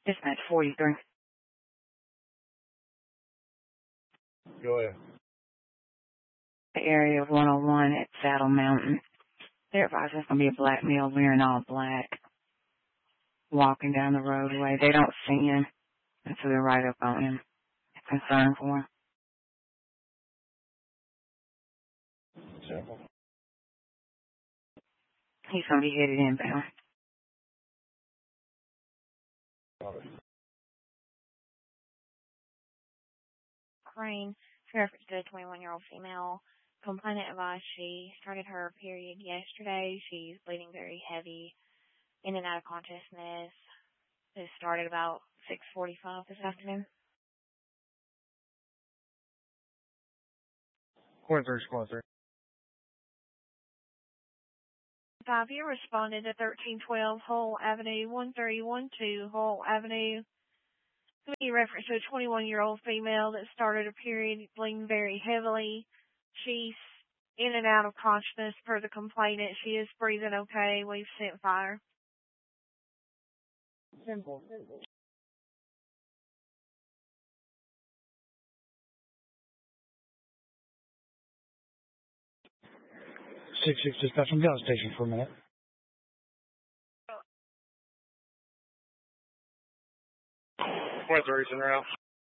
Dispatch 43. Go ahead. The area of 101 at Saddle Mountain. They're advised there's going to be a black male wearing all black walking down the roadway. They don't see him, and so they're right up on him. Concerned for him. Simple. He's going to be headed inbound. Crane, reference to a 21-year-old female. Complainant advised she started her period yesterday. She's bleeding very heavy, in and out of consciousness. This started about 6:45 this afternoon. Squad 3. 5, you responded to 1312 Hull Avenue, 1312 Hull Avenue. You reference to a 21-year-old female that started a period bleeding very heavily. She's in and out of consciousness per the complainant. She is breathing okay. We've sent fire. Simple. 6-6 dispatch. I'm down station for a minute. Squad 3's en route.